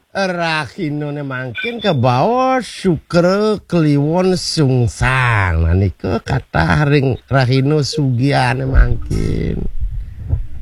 Rahino ne mangkin ke bawah Sukre Kliwon Sungsang. Nah niku kata ring Rahino Sugiane mangkin.